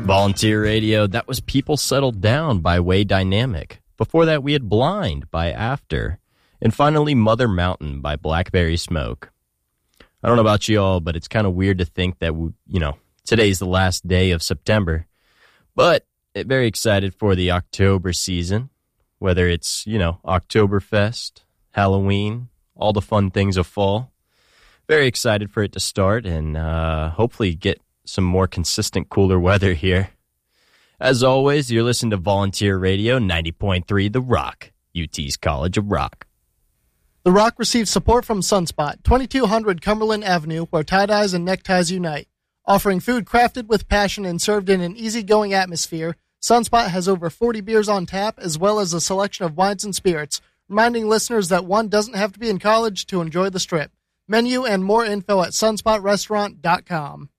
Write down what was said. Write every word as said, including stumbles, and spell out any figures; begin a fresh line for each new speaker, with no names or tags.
Volunteer Radio, that was People Settled Down by Way Dynamic. Before that, we had Blind by After. And finally, Mother Mountain by Blackberry Smoke. I don't know about you all, but it's kind of weird to think that, you know, today's the last day of September. But very excited for the October season, whether it's, you know, Oktoberfest, Halloween, all the fun things of fall. Very excited for it to start and uh, hopefully get some more consistent, cooler weather here. As always, you're listening to Volunteer Radio, ninety point three The Rock, U T's College of Rock.
The Rock receives support from Sunspot, twenty-two hundred Cumberland Avenue, where tie-dyes and neckties unite. Offering food crafted with passion and served in an easygoing atmosphere, Sunspot has over forty beers on tap, as well as a selection of wines and spirits, reminding listeners that one doesn't have to be in college to enjoy the Strip. Menu and more info at sunspot restaurant dot com.